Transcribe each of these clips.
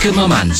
Kemaman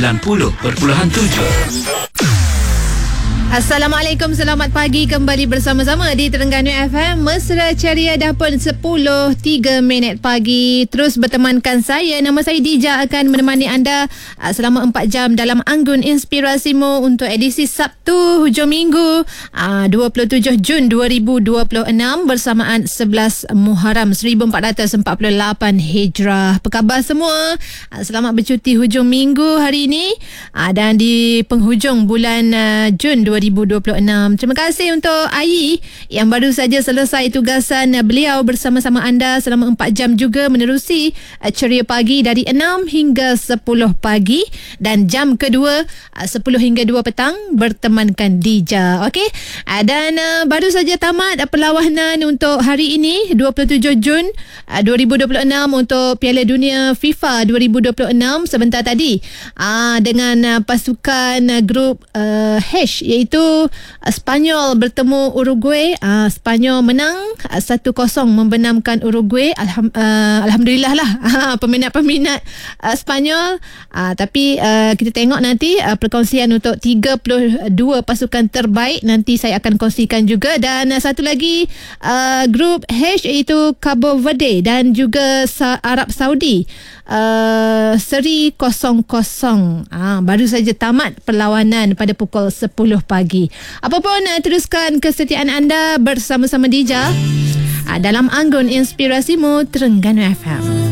90.7. Assalamualaikum, selamat pagi, kembali bersama-sama di Terengganu FM. Mesra Ceria dah pun 10.03 pagi. Terus bertemankan saya. Nama saya Dija, akan menemani anda selama 4 jam dalam Anggun Inspirasimu untuk edisi Sabtu hujung minggu 27 Jun 2026 bersamaan 11 Muharram 1448 Hijrah. Apa khabar semua? Selamat bercuti hujung minggu hari ini dan di penghujung bulan Jun 2026. Terima kasih untuk Ayi yang baru saja selesai tugasan beliau bersama-sama anda selama 4 jam juga menerusi Ceria Pagi dari 6 hingga 10 pagi dan jam kedua 10 hingga 2 petang bertemankan Dija. Okey. Dan baru saja tamat perlawanan untuk hari ini 27 Jun 2026 untuk Piala Dunia FIFA 2026 sebentar tadi dengan pasukan grup H iaitu Spanyol bertemu Uruguay. Spanyol menang 1-0 membenamkan Uruguay. Alhamdulillah lah peminat-peminat Spanyol. Tapi kita tengok nanti perkongsian untuk 32 pasukan terbaik nanti saya akan kongsikan juga. Dan satu lagi grup H iaitu Cabo Verde dan juga Arab Saudi seri 0-0. Baru saja tamat perlawanan pada pukul 10 pagi. Apapun, teruskan kesetiaan anda bersama-sama Dija dalam Anggun Inspirasimu Terengganu FM.